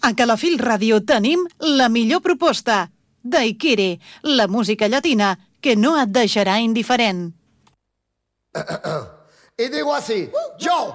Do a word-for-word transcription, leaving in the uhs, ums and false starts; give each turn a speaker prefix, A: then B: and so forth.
A: A Calafell Ràdio tenim la millor proposta. Daiquiri, la música llatina que no et deixarà indiferent.
B: Y digo así, yo